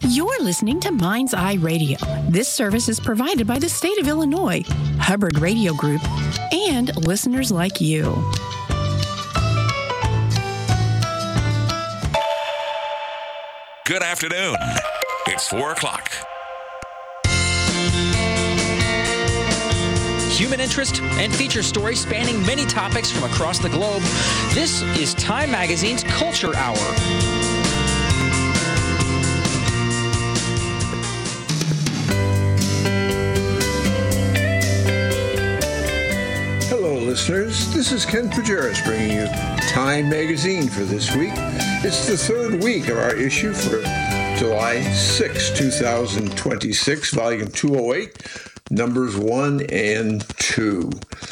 You're listening to Mind's Eye Radio. This service is provided by the state of Illinois, Hubbard Radio Group, and listeners like you. Good afternoon. It's 4 o'clock. Human interest and feature stories spanning many topics from across the globe. This is Time Magazine's Culture Hour. Hello, listeners. This is Ken Pajeras bringing you Time Magazine for this week. It's the third week of our issue for July 6, 2026, volume 208, numbers 1 and 2.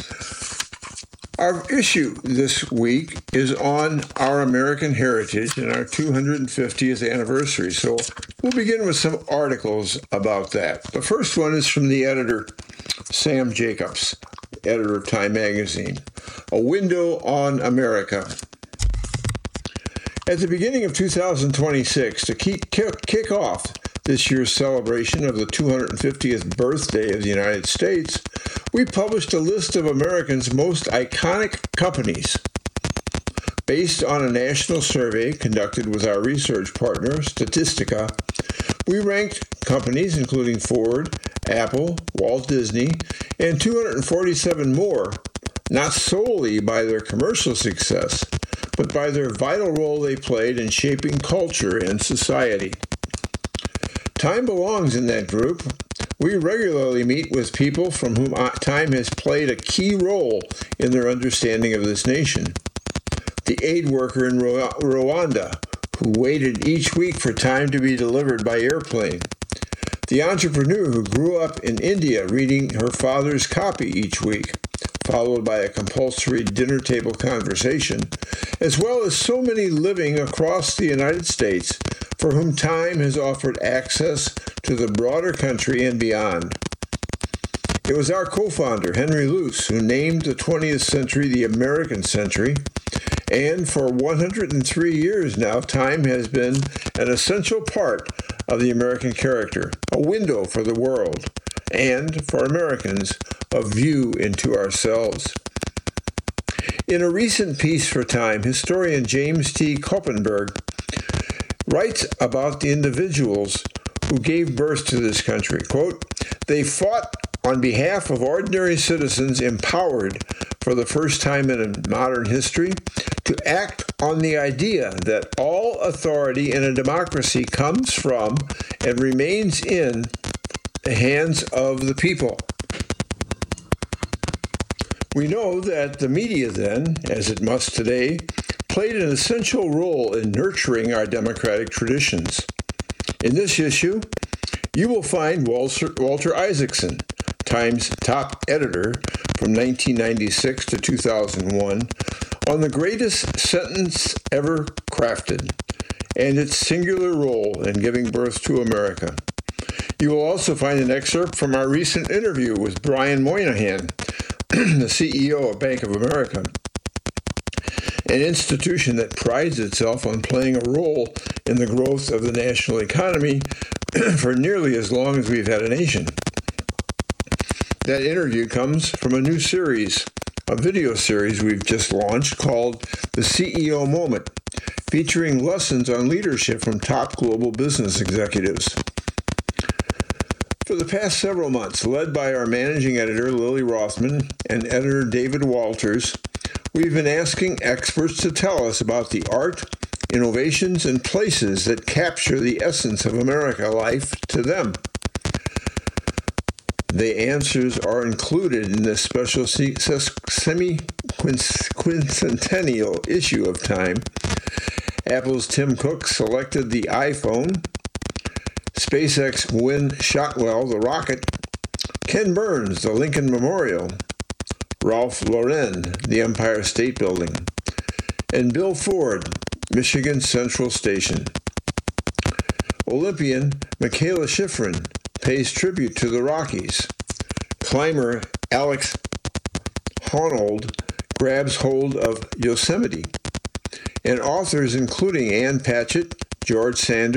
Our issue this week is on our American heritage and our 250th anniversary, so we'll begin with some articles about that. The first one is from the editor, Sam Jacobs, editor of Time Magazine, A Window on America. At the beginning of 2026, to kick off this year's celebration of the 250th birthday of the United States, we published a list of Americans' most iconic companies. Based on a national survey conducted with our research partner, Statistica, we ranked companies including Ford, Apple, Walt Disney, and 247 more, not solely by their commercial success, but by their vital role they played in shaping culture and society. Time belongs in that group. We regularly meet with people from whom Time has played a key role in their understanding of this nation. The aid worker in Rwanda, who waited each week for Time to be delivered by airplane. The entrepreneur who grew up in India reading her father's copy each week, followed by a compulsory dinner table conversation, as well as so many living across the United States for whom Time has offered access to the broader country and beyond. It was our co-founder, Henry Luce, who named the 20th century the American century, and for 103 years now, Time has been an essential part of the American character, a window for the world, and, for Americans, a view into ourselves. In a recent piece for Time, historian James T. Koppenberg writes about the individuals who gave birth to this country. Quote, "They fought on behalf of ordinary citizens empowered for the first time in modern history to act on the idea that all authority in a democracy comes from and remains in the hands of the people." We know that the media then, as it must today, played an essential role in nurturing our democratic traditions. In this issue, you will find Walter Isaacson, Time's top editor from 1996 to 2001, on the greatest sentence ever crafted and its singular role in giving birth to America. You will also find an excerpt from our recent interview with Brian Moynihan, the CEO of Bank of America, an institution that prides itself on playing a role in the growth of the national economy for nearly as long as we've had a nation. That interview comes from a new series, a video series we've just launched called The CEO Moment, featuring lessons on leadership from top global business executives. For the past several months, led by our managing editor, Lily Rothman, and editor David Walters, we've been asking experts to tell us about the art, innovations, and places that capture the essence of America life to them. The answers are included in this special semi-quincentennial issue of Time. Apple's Tim Cook selected the iPhone, SpaceX Win Shotwell the rocket, Ken Burns the Lincoln Memorial, Ralph Lauren the Empire State Building, and Bill Ford, Michigan Central Station. Olympian Mikaela Shiffrin pays tribute to the Rockies. Climber Alex Honnold grabs hold of Yosemite. And authors including Ann Patchett, George Sanders,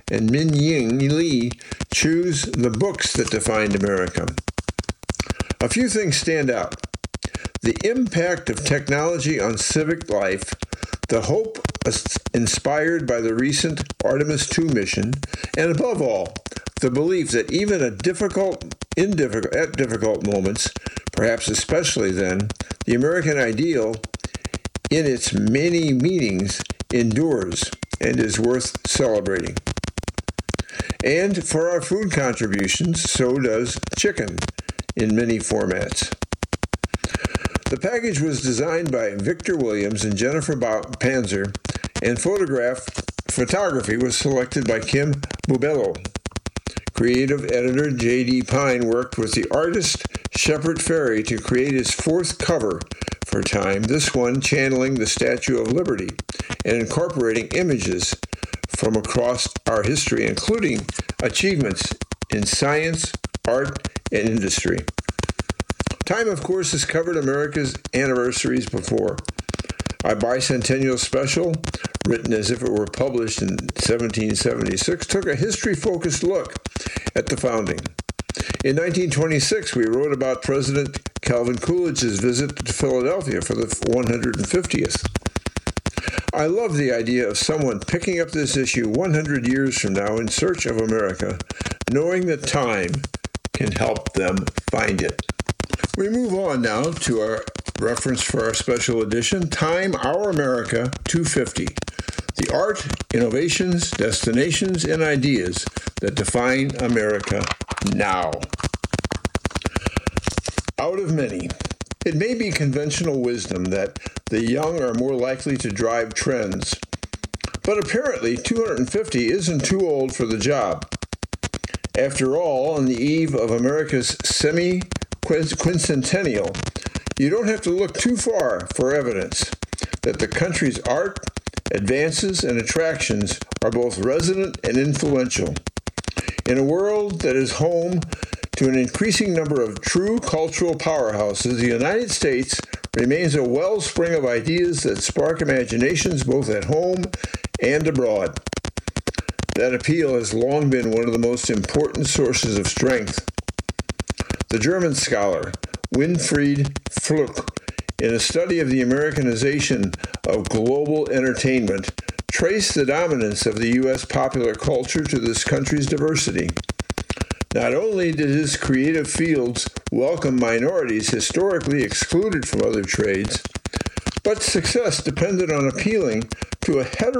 and Min-Ying Lee choose the books that defined America. A few things stand out. The impact of technology on civic life, the hope inspired by the recent Artemis II mission, and above all, the belief that even at difficult moments, perhaps especially then, the American ideal, in its many meanings, endures and is worth celebrating. And for our food contributions, so does chicken in many formats. The package was designed by Victor Williams and Jennifer Panzer, and photography was selected by Kim Bubello. Creative editor J.D. Pine worked with the artist Shepard Fairey to create his fourth cover for Time, this one channeling the Statue of Liberty and incorporating images from across our history, including achievements in science, art, and industry. Time, of course, has covered America's anniversaries before. Our bicentennial special, written as if it were published in 1776, took a history-focused look at the founding. In 1926, we wrote about President Calvin Coolidge's visit to Philadelphia for the 150th. I love the idea of someone picking up this issue 100 years from now in search of America, knowing that time can help them find it. We move on now to our reference for our special edition, Time, Our America 250. The art, innovations, destinations, and ideas that define America now. Out of many, it may be conventional wisdom that the young are more likely to drive trends, but apparently 250 isn't too old for the job. After all, on the eve of America's semi-quincentennial, you don't have to look too far for evidence that the country's art, advances, and attractions are both resonant and influential. In a world that is home to an increasing number of true cultural powerhouses, the United States remains a wellspring of ideas that spark imaginations both at home and abroad. That appeal has long been one of the most important sources of strength. The German scholar Winfried Fluck, in a study of the Americanization of global entertainment, traced the dominance of the U.S. popular culture to this country's diversity. Not only did his creative fields welcome minorities historically excluded from other trades, but success depended on appealing to a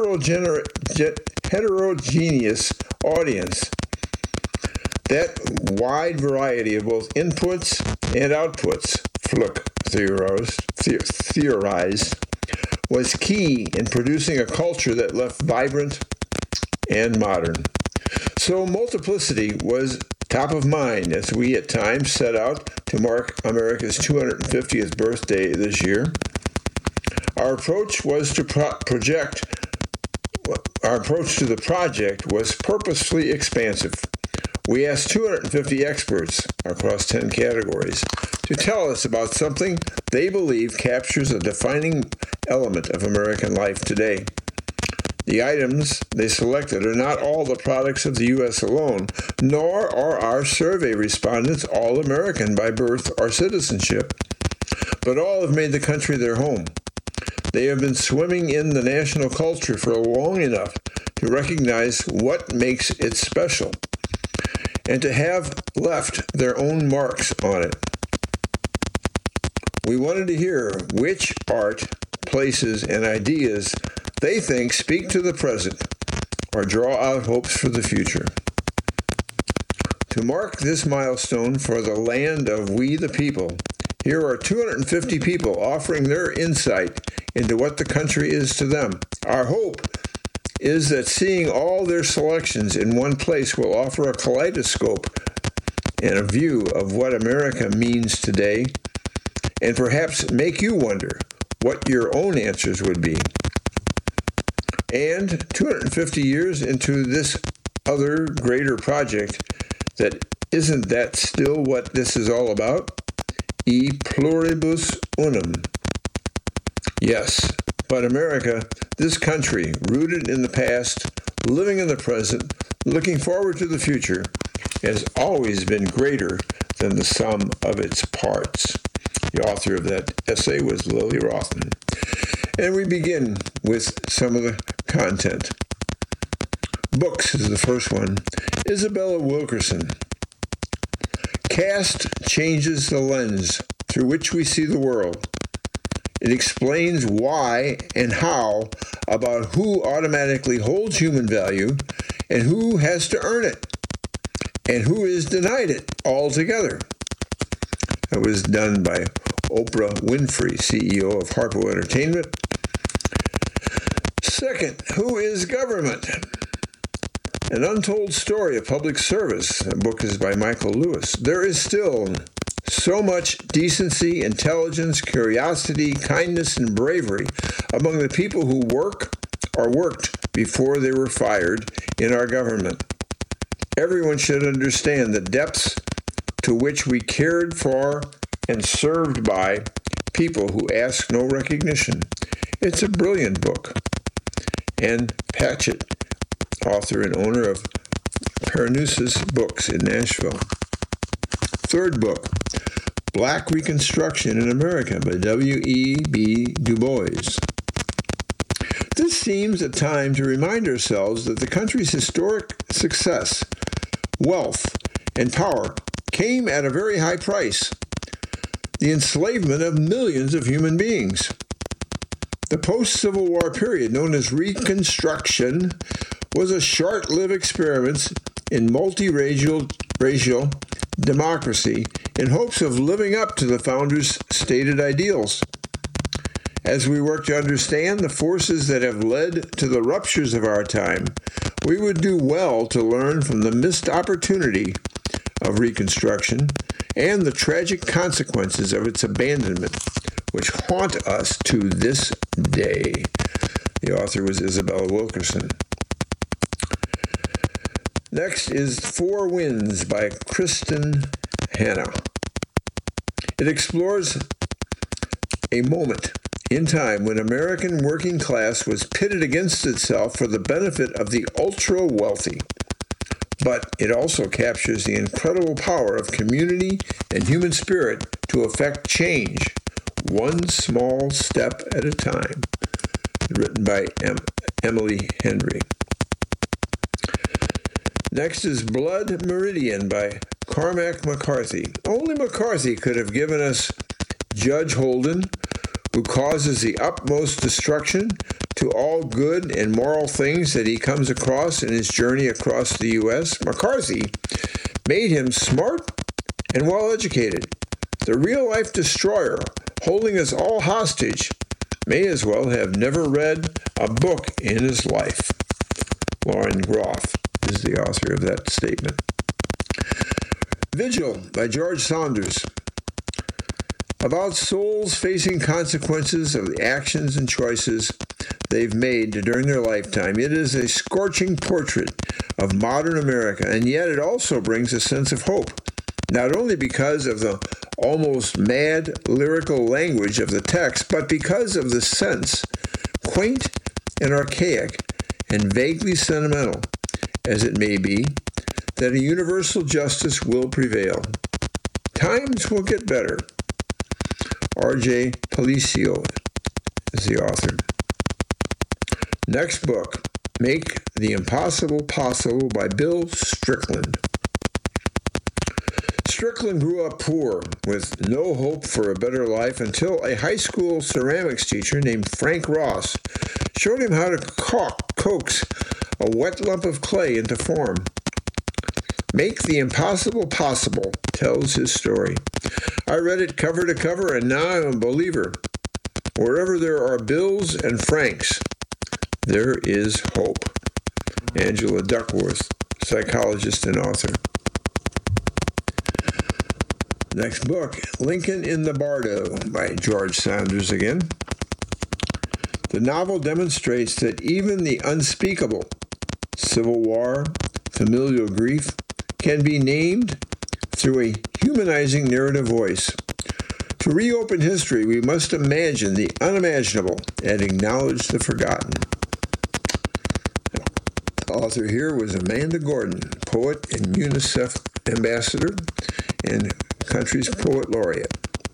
heterogeneous audience. That wide variety of both inputs and outputs, Fluck theorized, was key in producing a culture that left vibrant and modern. So multiplicity was top of mind as we at times set out to mark America's 250th birthday this year. Our approach to the project was purposefully expansive. We asked 250 experts across 10 categories to tell us about something they believe captures a defining element of American life today. The items they selected are not all the products of the U.S. alone, nor are our survey respondents all American by birth or citizenship, but all have made the country their home. They have been swimming in the national culture for long enough to recognize what makes it special, and to have left their own marks on it. We wanted to hear which art, places, and ideas they think speak to the present or draw out hopes for the future. To mark this milestone for the land of we the people, here are 250 people offering their insight into what the country is to them. Our hope is that seeing all their selections in one place will offer a kaleidoscope and a view of what America means today, and perhaps make you wonder what your own answers would be. And 250 years into this other greater project, isn't that still what this is all about? E pluribus unum. Yes, but America, this country, rooted in the past, living in the present, looking forward to the future has always been greater than the sum of its parts. The author of that essay was Lily Rothman. And we begin with some of the content. Books is the first one. Isabella Wilkerson. Caste changes the lens through which we see the world. It explains why and how about who automatically holds human value and who has to earn it and who is denied it altogether. It was done by Oprah Winfrey, CEO of Harpo Entertainment. Second, who is government? An Untold Story of Public Service. The book is by Michael Lewis. There is still so much decency, intelligence, curiosity, kindness, and bravery among the people who work or worked before they were fired in our government. Everyone should understand the depths to which we cared for and served by people who ask no recognition. It's a brilliant book. Ann Patchett, author and owner of Paranousis Books in Nashville. Third book, Black Reconstruction in America by W.E.B. Du Bois. This seems a time to remind ourselves that the country's historic success, wealth, and power came at a very high price: the enslavement of millions of human beings. The post-Civil War period, known as Reconstruction, was a short-lived experiment in multiracial democracy in hopes of living up to the founders' stated ideals. As we work to understand the forces that have led to the ruptures of our time, we would do well to learn from the missed opportunity of Reconstruction and the tragic consequences of its abandonment, which haunt us to this day. The author was Isabella Wilkerson. Next is Four Winds by Kristen Hanna. It explores a moment in time when American working class was pitted against itself for the benefit of the ultra-wealthy. But it also captures the incredible power of community and human spirit to effect change, one small step at a time. Written by Emily Henry. Next is Blood Meridian by Cormac McCarthy. Only McCarthy could have given us Judge Holden, who causes the utmost destruction to all good and moral things that he comes across in his journey across the U.S. McCarthy made him smart and well-educated. The real-life destroyer, holding us all hostage, may as well have never read a book in his life. Lauren Groff is the author of that statement. Vigil by George Saunders. About souls facing consequences of the actions and choices they've made during their lifetime. It is a scorching portrait of modern America, and yet it also brings a sense of hope, not only because of the almost mad lyrical language of the text, but because of the sense, quaint and archaic and vaguely sentimental as it may be, that a universal justice will prevail. Times will get better. R.J. Palicio is the author. Next book, Make the Impossible Possible by Bill Strickland. Strickland grew up poor, with no hope for a better life until a high school ceramics teacher named Frank Ross showed him how to coax a wet lump of clay into form. Make the Impossible Possible tells his story. I read it cover to cover, and now I'm a believer. Wherever there are Bills and Franks, there is hope. Angela Duckworth, psychologist and author. Next book, Lincoln in the Bardo by George Saunders again. The novel demonstrates that even the unspeakable, Civil War, familial grief, can be named through a humanizing narrative voice. To reopen history, we must imagine the unimaginable and acknowledge the forgotten. author here was Amanda Gordon, poet and UNICEF ambassador and country's poet laureate.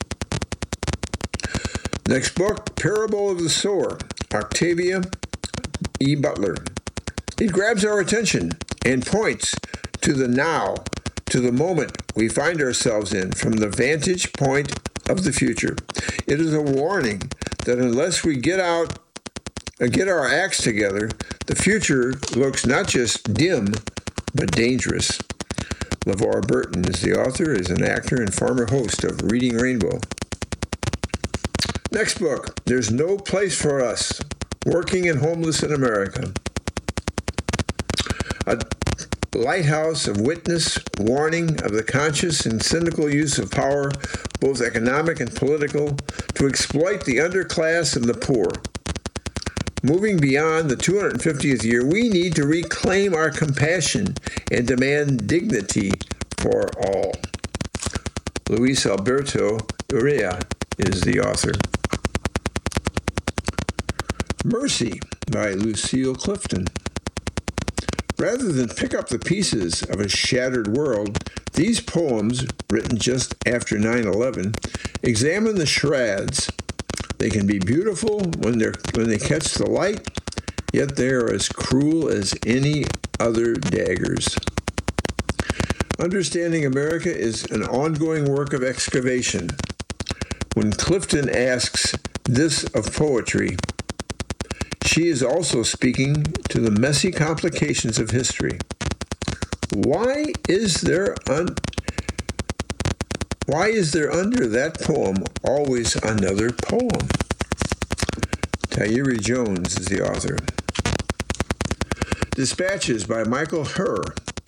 Next book, Parable of the Sower, Octavia E. Butler. It grabs our attention and points to the now, to the moment we find ourselves in from the vantage point of the future. It is a warning that unless we get our acts together, the future looks not just dim, but dangerous. LeVar Burton is the author, is an actor and former host of Reading Rainbow. Next book, There's No Place for Us, Working and Homeless in America. A lighthouse of witness, warning of the conscious and cynical use of power, both economic and political, to exploit the underclass and the poor. Moving beyond the 250th year, we need to reclaim our compassion and demand dignity for all. Luis Alberto Urrea is the author. Mercy by Lucille Clifton. Rather than pick up the pieces of a shattered world, these poems, written just after 9/11, examine the shreds. They can be beautiful when they catch the light, yet they are as cruel as any other daggers. Understanding America is an ongoing work of excavation. When Clifton asks this of poetry, she is also speaking to the messy complications of history. Why is there under that poem always another poem? Tayeri Jones is the author. Dispatches by Michael Herr.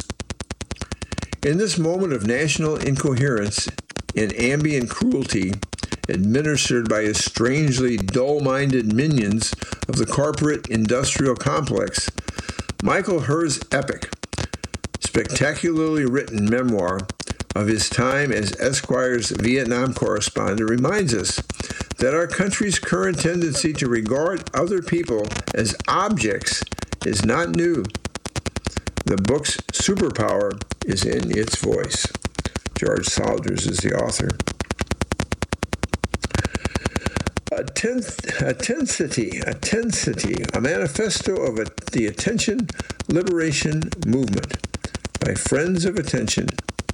In this moment of national incoherence and ambient cruelty administered by his strangely dull-minded minions of the corporate industrial complex, Michael Herr's epic, spectacularly written memoir of his time as Esquire's Vietnam correspondent reminds us that our country's current tendency to regard other people as objects is not new. The book's superpower is in its voice. George Saunders is the author. A manifesto of the Attention Liberation Movement by Friends of Attention.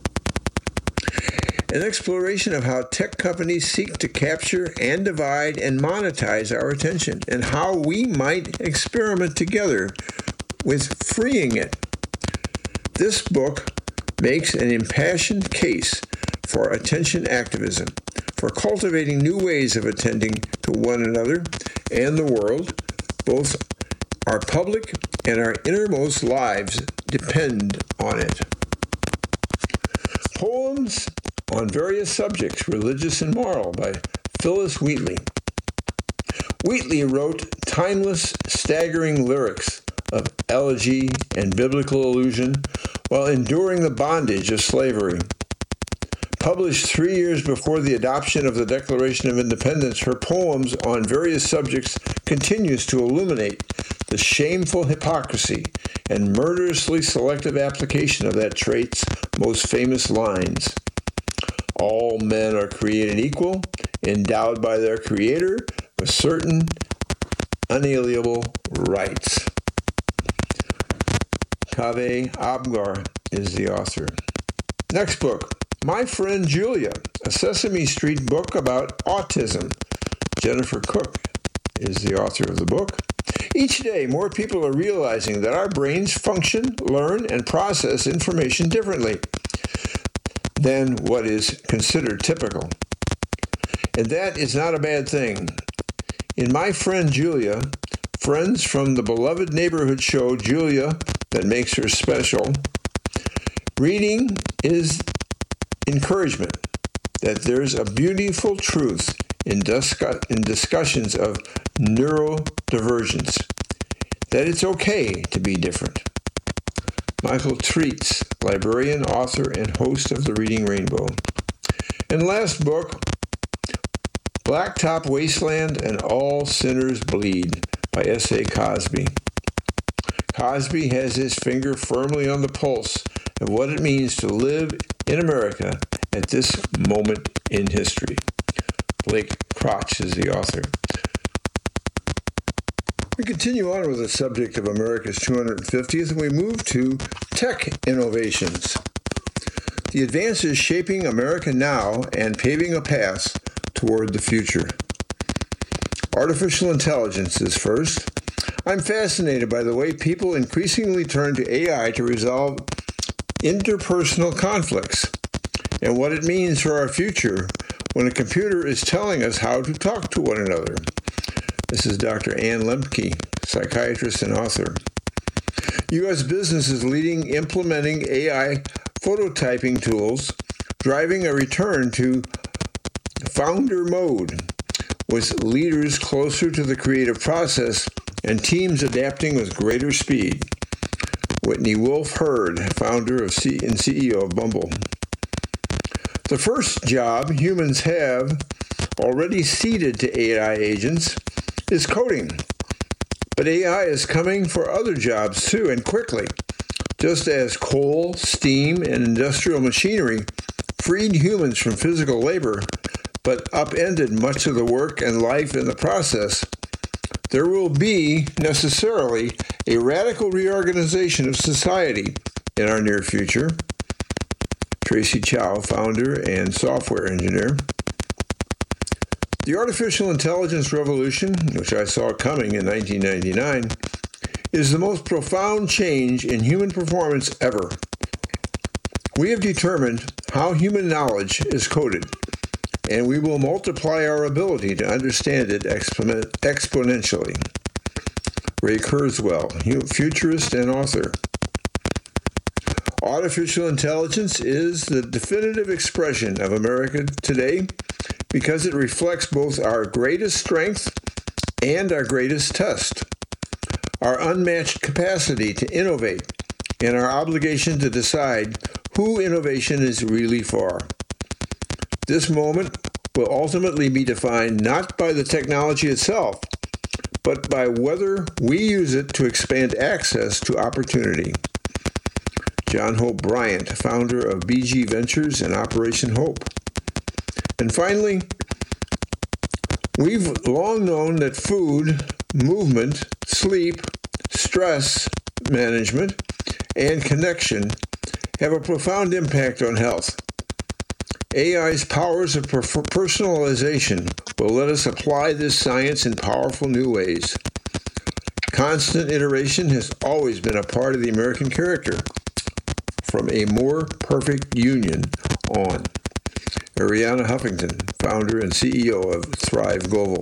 An exploration of how tech companies seek to capture and divide and monetize our attention, and how we might experiment together with freeing it. This book makes an impassioned case for attention activism, for cultivating new ways of attending to one another and the world. Both our public and our innermost lives depend on it. Poems on Various Subjects, Religious and Moral by Phyllis Wheatley. Wheatley wrote timeless, staggering lyrics of elegy and biblical allusion while enduring the bondage of slavery. Published 3 years before the adoption of the Declaration of Independence, her poems on various subjects continues to illuminate the shameful hypocrisy and murderously selective application of that trait's most famous lines. All men are created equal, endowed by their Creator with certain unalienable rights. Kaveh Abgar is the author. Next book, My Friend Julia, a Sesame Street book about autism. Jennifer Cook is the author of the book. Each day, more people are realizing that our brains function, learn, and process information differently than what is considered typical. And that is not a bad thing. In My Friend Julia, friends from the beloved neighborhood show Julia That Makes Her Special, reading is encouragement that there's a beautiful truth in discussions of neurodivergence, that it's okay to be different. Michael Treats, librarian, author, and host of the Reading Rainbow. And last book, Blacktop Wasteland and All Sinners Bleed by S.A. Cosby. Cosby has his finger firmly on the pulse of what it means to live in America at this moment in history. Blake Crotch is the author. We continue on with the subject of America's 250th, and we move to tech innovations. The advances shaping America now and paving a path toward the future. Artificial intelligence is first. I'm fascinated by the way people increasingly turn to AI to resolve interpersonal conflicts and what it means for our future when a computer is telling us how to talk to one another. This is Dr. Ann Lemke, psychiatrist and author. U.S. business is leading implementing AI phototyping tools, driving a return to founder mode, with leaders closer to the creative process and teams adapting with greater speed. Whitney Wolfe Herd, founder and CEO of Bumble. The first job humans have already ceded to AI agents is coding. But AI is coming for other jobs too, and quickly. Just as coal, steam, and industrial machinery freed humans from physical labor, but upended much of the work and life in the process, there will be necessarily a radical reorganization of society in our near future. Tracy Chow, founder and software engineer. The artificial intelligence revolution, which I saw coming in 1999, is the most profound change in human performance ever. We have determined how human knowledge is coded, and we will multiply our ability to understand it exponentially. Ray Kurzweil, futurist and author. Artificial intelligence is the definitive expression of America today because it reflects both our greatest strength and our greatest test, our unmatched capacity to innovate, and our obligation to decide who innovation is really for. This moment will ultimately be defined not by the technology itself, but by whether we use it to expand access to opportunity. John Hope Bryant, founder of BG Ventures and Operation Hope. And finally, we've long known that food, movement, sleep, stress management, and connection have a profound impact on health. AI's powers of personalization will let us apply this science in powerful new ways. Constant iteration has always been a part of the American character. From a more perfect union on. Arianna Huffington, founder and CEO of Thrive Global.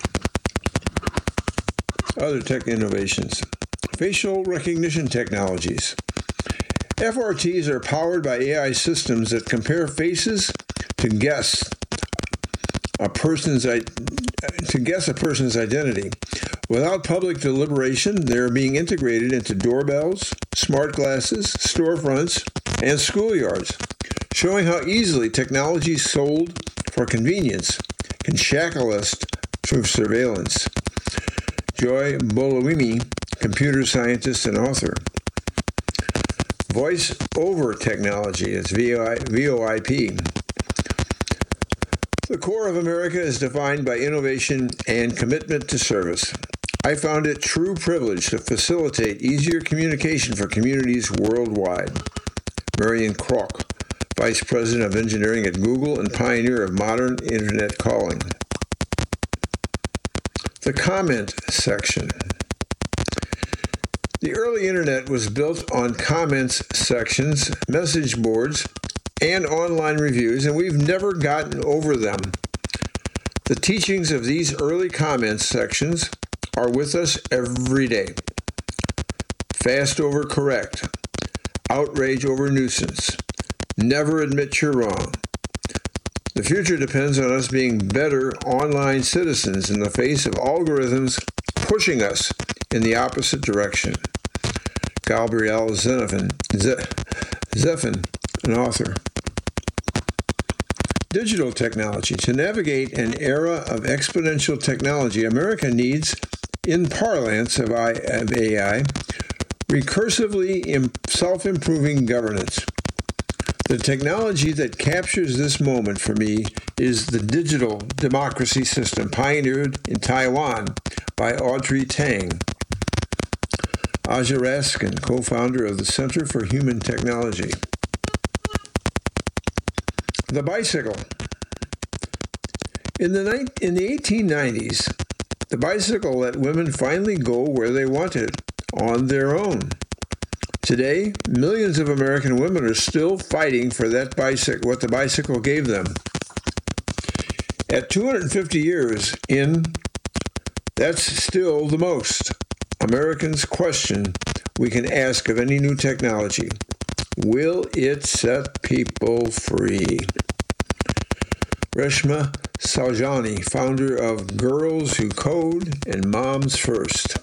Other tech innovations. Facial recognition technologies. FRTs are powered by AI systems that compare faces to guess a person's identity. Without public deliberation, they are being integrated into doorbells, smart glasses, storefronts, and schoolyards, showing how easily technology sold for convenience can shackle us through surveillance. Joy Bolawimi, computer scientist and author. Voice-over technology is VoIP. The core of America is defined by innovation and commitment to service. I found it true privilege to facilitate easier communication for communities worldwide. Marion Kroc, Vice President of Engineering at Google and pioneer of modern Internet calling. The comment section. The early Internet was built on comments sections, message boards, and online reviews, and we've never gotten over them. The teachings of these early comments sections are with us every day. Fast over correct. Outrage over nuisance. Never admit you're wrong. The future depends on us being better online citizens in the face of algorithms pushing us in the opposite direction. Gabrielle Zeffin, an author. Digital technology. To navigate an era of exponential technology, America needs, in parlance of AI, Recursively self-improving governance. The technology that captures this moment for me is the digital democracy system pioneered in Taiwan by Audrey Tang. Aja Raskin, co-founder of the Center for Human Technology. The bicycle. In the 1890s, the bicycle let women finally go where they wanted, on their own. Today, millions of American women are still fighting for that bicycle, what the bicycle gave them. At 250 years in, that's still the most Americans question we can ask of any new technology. Will it set people free? Reshma Saujani, founder of Girls Who Code and Moms First.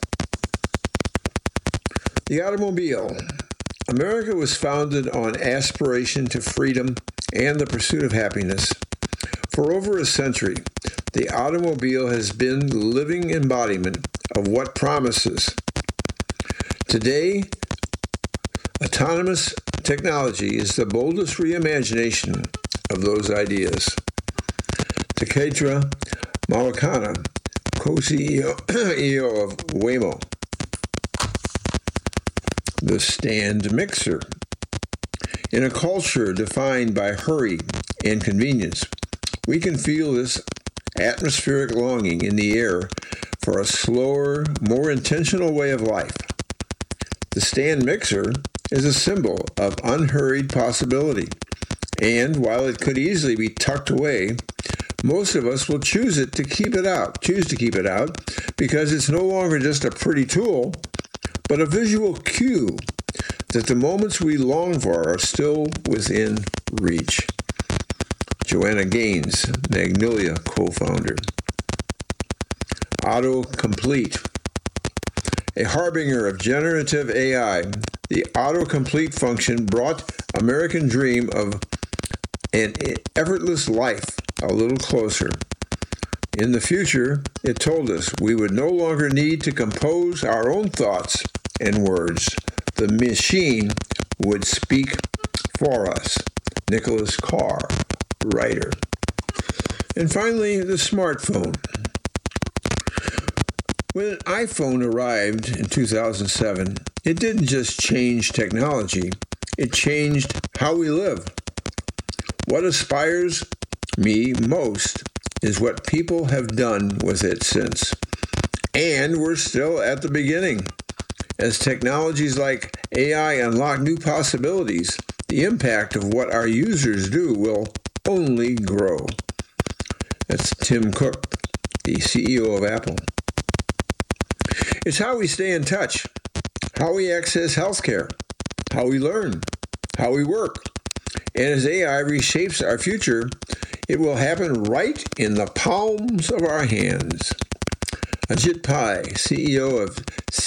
The automobile. America was founded on aspiration to freedom and the pursuit of happiness. For over a century, the automobile has been the living embodiment of what promises. Today, autonomous technology is the boldest reimagination of those ideas. Takeda Mawakana, co-CEO of Waymo. The stand mixer. In a culture defined by hurry and convenience, we can feel this atmospheric longing in the air for a slower, more intentional way of life. The stand mixer is a symbol of unhurried possibility, and while it could easily be tucked away, most of us will choose to keep it out because it's no longer just a pretty tool, but a visual cue that the moments we long for are still within reach. Joanna Gaines, Magnolia co-founder. Autocomplete. A harbinger of generative AI, the autocomplete function brought American dream of an effortless life a little closer. In the future, it told us we would no longer need to compose our own thoughts and words. The machine would speak for us. Nicholas Carr, writer. And finally, the smartphone. When an iPhone arrived in 2007, it didn't just change technology, it changed how we live. What inspires me most is what people have done with it since. And we're still at the beginning. As technologies like AI unlock new possibilities, the impact of what our users do will only grow. That's Tim Cook, the CEO of Apple. It's how we stay in touch, how we access healthcare, how we learn, how we work. And as AI reshapes our future, it will happen right in the palms of our hands. Ajit Pai, CEO of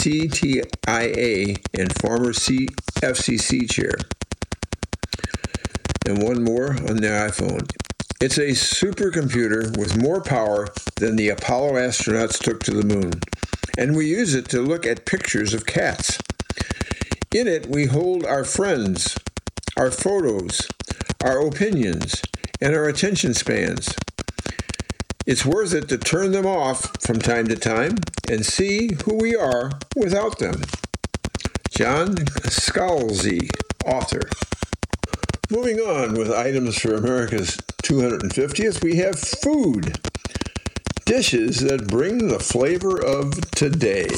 CTIA and former FCC chair. And one more on the iPhone. It's a supercomputer with more power than the Apollo astronauts took to the moon. And we use it to look at pictures of cats. In it, we hold our friends, our photos, our opinions, and our attention spans. It's worth it to turn them off from time to time and see who we are without them. John Scalzi, author. Moving on with items for America's 250th, we have food. Dishes that bring the flavor of today.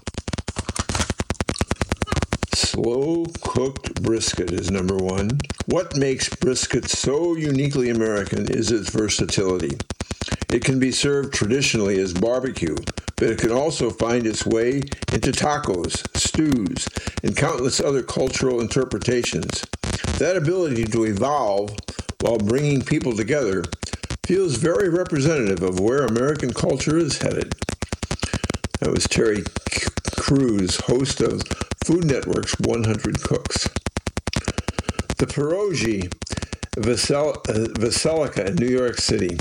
Slow-cooked brisket is number one. What makes brisket so uniquely American is its versatility. It can be served traditionally as barbecue, but it can also find its way into tacos, stews, and countless other cultural interpretations. That ability to evolve while bringing people together feels very representative of where American culture is headed. That was Terry Crews, host of Food Network's 100 Cooks. The Pierogi Basilica in New York City.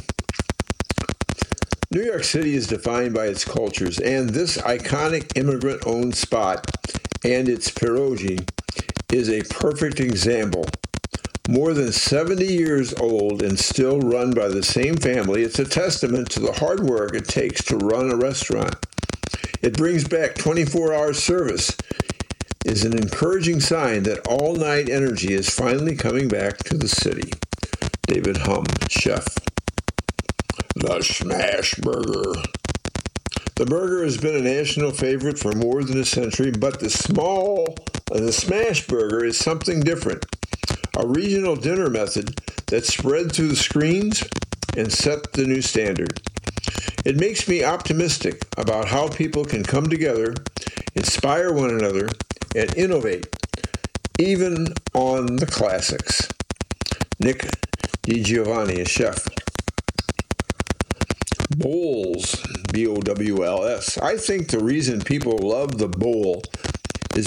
New York City is defined by its cultures, and this iconic immigrant-owned spot and its pierogi is a perfect example. More than 70 years old and still run by the same family, it's a testament to the hard work it takes to run a restaurant. It brings back 24-hour service, is an encouraging sign that all-night energy is finally coming back to the city. David Hum, chef. The Smash Burger. The burger has been a national favorite for more than a century, but the Smash Burger is something different. A regional dinner method that spread through the screens and set the new standard. It makes me optimistic about how people can come together, inspire one another, and innovate, even on the classics. Nick DiGiovanni, a chef. Bowls, B-O-W-L-S. I think the reason people love the bowl